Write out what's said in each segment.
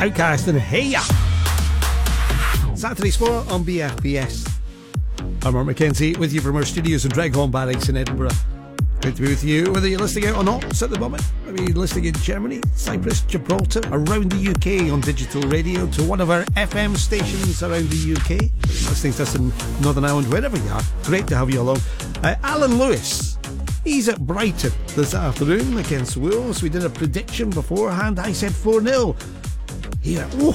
Outcast and Hey Ya. Saturday Sport on BFBS. I'm Mark McKenzie with you from our studios in Dreghorn Barracks in Edinburgh. Great to be with you, whether you're listening out on Ops at the moment, maybe you're listening in Germany, Cyprus, Gibraltar, around the UK on digital radio, to one of our FM stations around the UK, listening to us in Northern Ireland, wherever you are. Great to have you along. Alan Lewis, he's at Brighton this afternoon against Wolves. We did a prediction beforehand. I said 4-0. He went, whoa.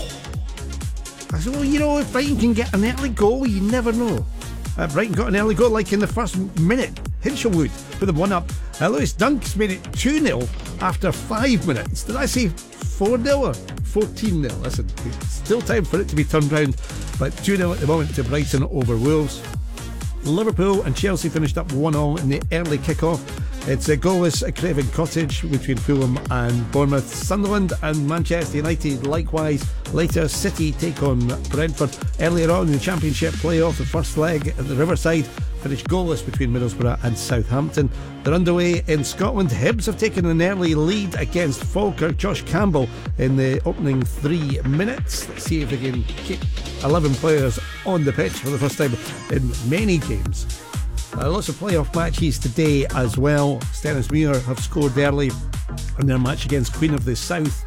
I said, well, you know, if Brighton can get an early goal, you never know. Brighton got an early goal like in the first minute. Hinchelwood with them 1-up. Lewis Dunks made it 2-0 after 5 minutes. Did I say 4-0 or 14-0? Listen, still time for it to be turned round, but 2-0 at the moment to Brighton over Wolves. Liverpool and Chelsea finished up 1-1 in the early kick-off. It's a goalless at Craven Cottage between Fulham and Bournemouth. Sunderland and Manchester United likewise. Later, City take on Brentford. Earlier on in the Championship playoff, the first leg at the Riverside finished goalless between Middlesbrough and Southampton. They're underway in Scotland. Hibs have taken an early lead against Falkirk. Josh Campbell in the opening 3 minutes. Let's see if they can keep 11 players on the pitch for the first time in many games. Lots of playoff matches today as well. Stenhousemuir have scored early in their match against Queen of the South.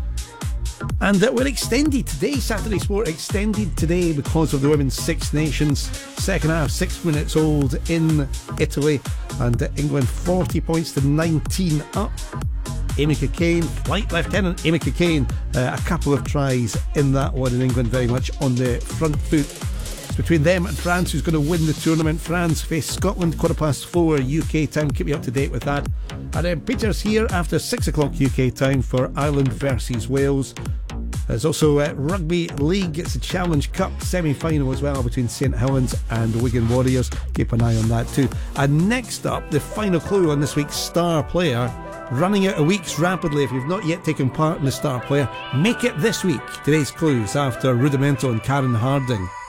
And we're extended today. Saturday Sport extended today because of the Women's Six Nations. Second half, 6 minutes old in Italy. And England 40 points to 19 up. Amy Cockayne, Flight Lieutenant Amy Cockayne, a couple of tries in that one, in England very much on the front foot. Between them and France, who's going to win the tournament. France face Scotland 4:15 UK time. Keep you up to date with that. And then Peter's here after 6 o'clock UK time for Ireland versus Wales. There's also Rugby League. It's a Challenge Cup semi-final as well between St Helens and Wigan Warriors. Keep an eye on that too. And next up, the final clue on this week's Star Player. Running out of weeks rapidly. If you've not yet taken part in the Star Player, make it this week. Today's clues after Rudimento and Karen Harding.